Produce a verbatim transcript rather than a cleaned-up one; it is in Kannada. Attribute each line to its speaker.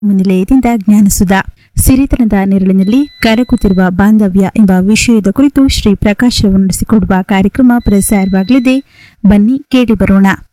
Speaker 1: ನಿಲಯದಿಂದ ಜ್ಞಾನಸುಧಾ ಸಿರಿತನದ ನೆರಳಿನಲ್ಲಿ ಕರಗುತ್ತಿರುವ ಬಾಂಧವ್ಯ ಎಂಬ ವಿಷಯದ ಕುರಿತು ಶ್ರೀ ಪ್ರಕಾಶ್ ರವರು ನಡೆಸಿಕೊಡುವ ಕಾರ್ಯಕ್ರಮ ಪ್ರಸಾರವಾಗಲಿದೆ. ಬನ್ನಿ ಕೇಳಿ ಬರೋಣ.